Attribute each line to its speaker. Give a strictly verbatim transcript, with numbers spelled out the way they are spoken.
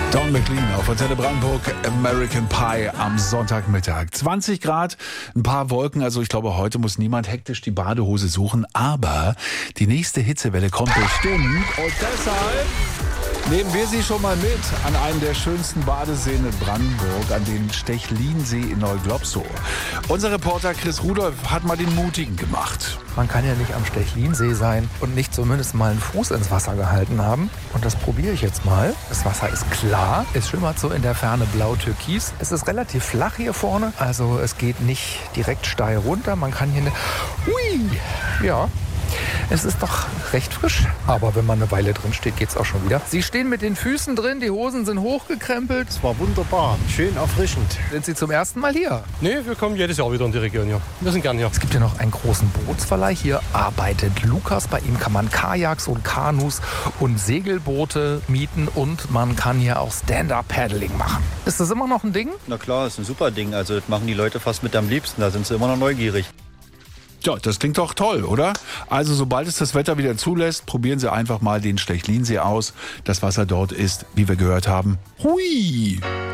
Speaker 1: Don McLean auf Antenne Brandenburg, American Pie am Sonntagmittag. zwanzig Grad, ein paar Wolken, also ich glaube, heute muss niemand hektisch die Badehose suchen, aber die nächste Hitzewelle kommt bestimmt und deshalb nehmen wir Sie schon mal mit an einen der schönsten Badeseen in Brandenburg, an den Stechlinsee in Neuglobsow. Unser Reporter Chris Rudolph hat mal den Mutigen gemacht.
Speaker 2: Man kann ja nicht am Stechlinsee sein und nicht zumindest mal einen Fuß ins Wasser gehalten haben. Und das probiere ich jetzt mal. Das Wasser ist klar, es schimmert so in der Ferne blau-türkis. Es ist relativ flach hier vorne, also es geht nicht direkt steil runter. Man kann hier... Ne Hui! Ja. Es ist doch recht frisch, aber wenn man eine Weile drin steht, geht's auch schon wieder. Sie stehen mit den Füßen drin, die Hosen sind hochgekrempelt.
Speaker 3: Es war wunderbar, schön erfrischend.
Speaker 2: Sind Sie zum ersten Mal hier?
Speaker 3: Nee, wir kommen jedes Jahr wieder in die Region hier. Wir sind gern hier.
Speaker 2: Es gibt ja noch einen großen Bootsverleih. Hier arbeitet Lukas. Bei ihm kann man Kajaks und Kanus und Segelboote mieten und man kann hier auch Stand-Up-Paddling machen. Ist das immer noch ein Ding?
Speaker 4: Na klar, das ist ein super Ding. Also das machen die Leute fast mit am liebsten. Da sind sie immer noch neugierig.
Speaker 1: Ja, das klingt doch toll, oder? Also sobald es das Wetter wieder zulässt, probieren Sie einfach mal den Stechlinsee aus. Das Wasser dort ist, wie wir gehört haben, hui!